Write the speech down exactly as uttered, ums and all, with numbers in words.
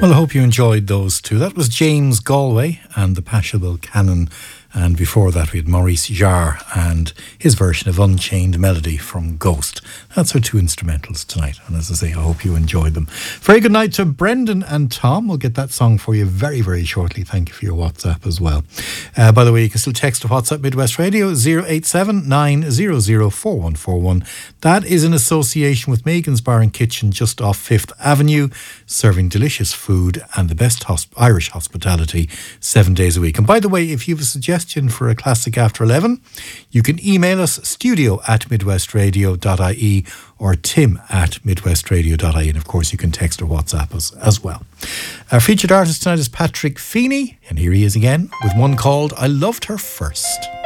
Well, I hope you enjoyed those two. That was James Galway and the Pashable Canon. And before that, we had Maurice Jarre and his version of Unchained Melody from Ghost. That's our two instrumentals tonight. And as I say, I hope you enjoyed them. Very good night to Brendan and Tom. We'll get that song for you very, very shortly. Thank you for your WhatsApp as well. Uh, by the way, you can still text to WhatsApp Midwest Radio zero eight seven nine zero zero four one four one. That is in association with Megan's Bar and Kitchen just off Fifth Avenue, serving delicious food and the best hosp- Irish hospitality seven days a week. And by the way, if you have a suggestion for a classic after eleven, you can email us studio at midwestradio.ie or tim at midwestradio.ie, and of course you can text or WhatsApp us as well. Our featured artist tonight is Patrick Feeney, and here he is again with one called I Loved Her First.